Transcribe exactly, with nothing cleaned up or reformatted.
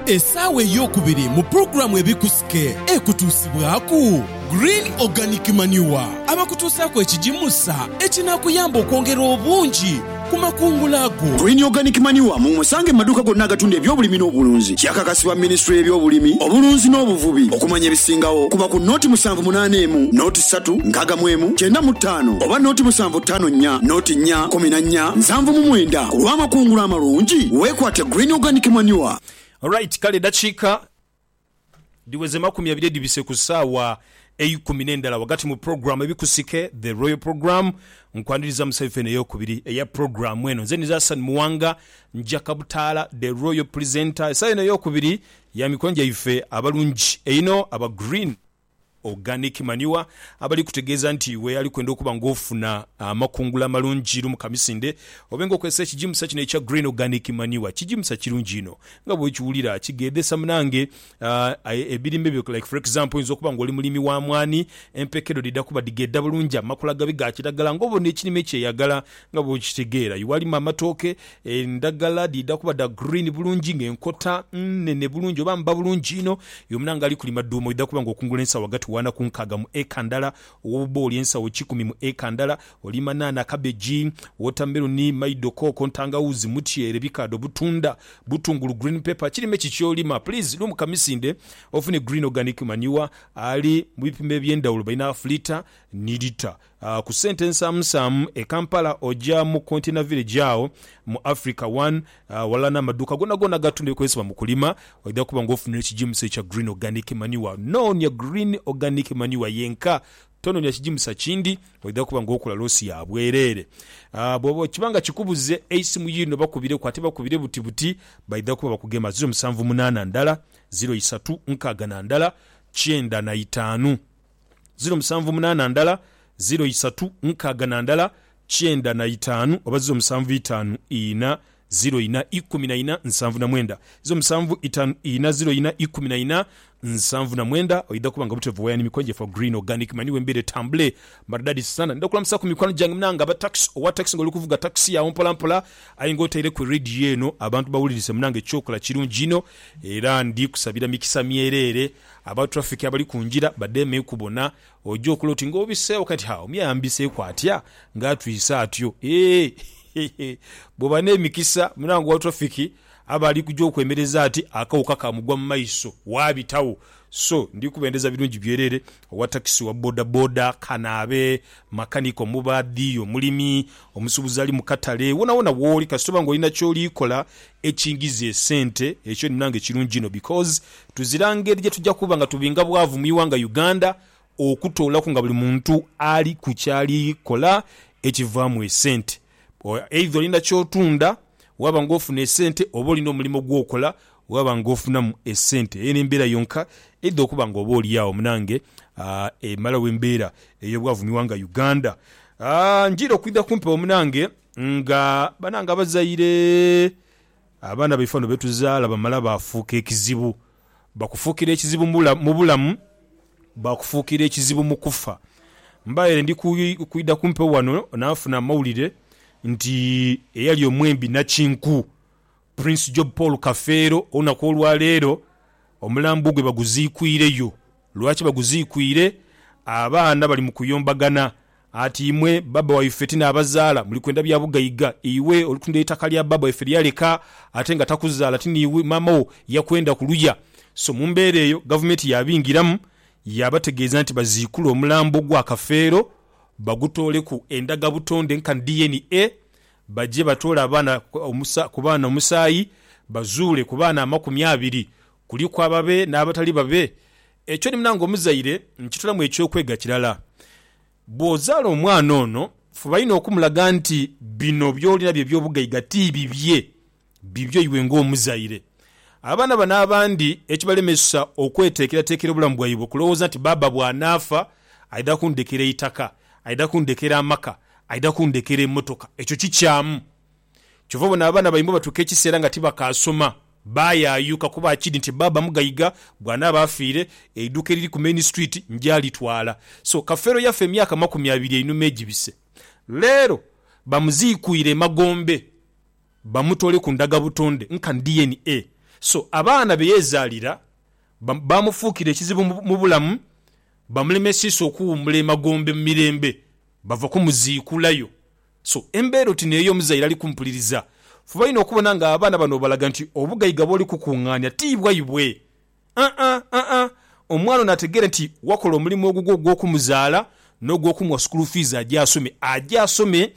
Esaawa ey'okubiri mu programu ebikusike ekutuusibwaku Green Organic Manure abakutuusaako ekijimusa ekinakuyamba okwongera obungi ku makungula ago. Green Organic Manure mu musange maduka gonna agatunda ebyobulimi n'obulunzi. Kyakakasibwa Ministry y'ebyobulimi, obulunzi n'obuvubi okumanya ebisingawo kuba ku noti musanvu munaana emu, noti ssatu nkaaga mu emu, kyenda mu ttaano oba noti musanvu ttaano nnya, noti nnya kumi na nnya, nsanvu mu mwenda ku lw'amakungula amalungi weekwate Green Organic Manure. Alright, kale dakiika diweze makumi abiri dibise ku ssaawa ey'ikumi n'endala wakati mu program ebikusike the Royal Program nkwaniriza musaife n'eyokubiri eya program eno nze niza Hassan Muwanga njaka butaala the Royal Presenter esa eno eyokubiri ya mikonja ife abalungi eino aba Green Organic Manure abali kutegeeza nti we ali kwenda okuba ng'ofuna amakungula uh, malungi mu kamisinde obenga okwesa ekijimusa kino ekya Green Organic Manure kijimusa kirungi ino nga bwe kiwulira kigedesa munange uh, ebirime byo like for example inzo kuba ng'oli mulimi wa mwani empekedo dida kuba digedda bulungi amakula gabi ga kiragala ng'obona ekirime kyeyagala nga bwe kitegeera iwalima amatooke endagala dida kuba da green bulungi ng'enkota nnene bulungi oba mba bulungi ino yomunanga ali kulima dduumo dida kuba ng'okungula ensawo wagati wana kunkaga mu ekandala oboli ensawo kikumi mu ekandala olima nana cabbage watermelon maido koko ntangawuzi mutiere bikado butunda butungulu green pepper kirime kikyolima please lumu kamisinde ofune Green Organic Manure ali mu bipimo by'endawulo bayina lita ni lita uh, ku sentence amsam e Kampala oja mu Container Village awo mu Africa one uh, wala na maduka gona gona gatunde kwesaba mu kulima oida kuba ngofuna ekijimusa ekya Green Organic Manure no nya Green Organic Manure yenka tono nya kijimusa kindi oida kuba ngokola losi ya bwerere uh, bobo kibanga kikubuze esimu yino bakubire kwate bakubire buti buti baida kuba bakugema zero musanvu munana ndala zero isatu nkaga na ndala kyenda na itaanu zero musanvu munana ndala zero isatu nkaga na ndala kyenda na itaanu oba zero musanvu itaanu ina zero ina ikumi na ina nsanvu na mwenda zero musanvu itaanu ina zero ina ikumi na ina nsanvu na mwenda oida kubanga butevu wayani mikonje for Green Organic Manure mbere tambule maradadi sana ndakula msako mikwano jange mnanga aba taxi owa taxi ngoli kuvuga taxi ya mpola mpola ayingo tere ku radio eno abantu bawulirize mnange chokola kirungi ino era ndi kusabira mikisa myerere aba traffic abali kunjira bademe kubona ojo kuloti ngobise wakati hao myambise kwatya ngatwisa atyo eh bobane mikisa mnango wa traffic abali kujja okwemereza ati akawuka kamugwa mu maiso wabitawo so ndi kubendeza birungi byerere wa taxi wa boda boda kanabe makaniko mubadi omulimi omusubuzi ali mukatale wona wona woli kasoba ngo ina kyoli ikola ekingize sente ekyo ninange kirungi no because tuzirangeri je tujja kuba nga tubinga bwavu mu Uganda Uganda okutola ku nga buli muntu ali kukyali kola ekivamu esente either linda kyotunda waba ngofuna esente oboli no mulimo gwokola waba ngofuna mu esente ene mbera yonka eddo kuba ngoboli yawo munange uh, e mala wembera eyobwavu miwanga Uganda ah uh, njiro kwida kumpe omunange nga bananga bazaire abana bifano betuzala bamala bafuka ekizibu bakufukira ekizibu mu bulamu bakufukira ekizibu mu kufa mbaye ndi kwida kumpe wano nafuna mawulire nti eyali omwembi na chinku Prince Job Paul Kafero ona ko lwalero omulambo gwe baguzikwireyo lwachi baguzikwire abaana bali mu kuyombagana ati imwe baba wa ifetina abazaala muli kwenda bya bugayiga iwe olikunde itakali ya baba iferi yaleka atenga takuzala tini iwe mama o yakwenda kuluya so mumbereyo government yabingiramu yabategeeza nti bazikulu omulambo gwa Kafero bagutole ku endaga butonde nka D N A baje batola abana omusa kubana omusayi bazule kubana amakumi abiri kuli kwa babe n'abatali babe ekyo nimnango muzaire nkitula mu ekyo kwega kirala bozalo omwana ono fubayino okumulaga nti bino byolina bye byobugayiga tibibye bibyo iwe ngo omuzaire abana bana abandi ekibalemesa okwetekera tekera bulamu bwayibo kulowooza nti baba bwanafa aida kundekera itaka aida kundekera amaka aida kundekera emotoka ekyo kikyamu kyovo na abana bayimbo batuke kiseera nga tibakasoma baya ayuka kuba akidi nti baba mugayiga bwana bafiire eduka liri ku Main Street njali twala so Kafero yafe myaka makumi abiri inu mejibise lero bamuzikuire magombe bamutole ku ndaga butonde nka D N A so abaana beyezaalira bamufuukira ekizibu mu bulamu bamulemesisa okuwummula emagombe mu mirembe bava kumuziikulayo. So embeera oti neeyo omuzaire ali kumpuliriza fuba ino okubona nga abaana bano balaga nti obugayiga bwoli kukuŋŋaanya tiibwayibwe. uh-uh, uh-uh. omwana nategeera nti wakola omulimu ogugwo ogw'okumuzaala n'ogw'okumuwa school fees ajja asome ajja asome